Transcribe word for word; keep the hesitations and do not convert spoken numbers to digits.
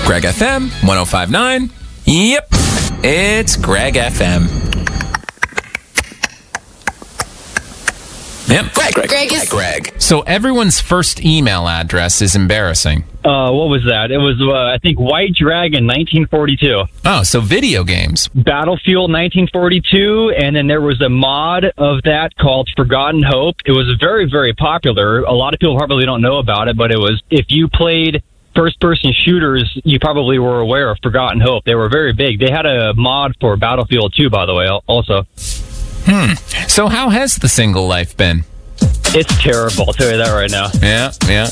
Greg F M, one oh five point nine. Yep, it's Greg F M. Yep, Greg, Greg, Greg is- Greg. So everyone's first email address is embarrassing. Uh, what was that? It was, uh, I think, White Dragon nineteen forty-two. Oh, so video games. Battlefield nineteen forty-two, and then there was a mod of that called Forgotten Hope. It was very, very popular. A lot of people probably don't know about it, but it was, if you played first-person shooters, you probably were aware of Forgotten Hope. They were very big. They had a mod for Battlefield two, by the way, also. Hmm. So how has the single life been? It's terrible, I'll tell you that right now. Yeah, yeah.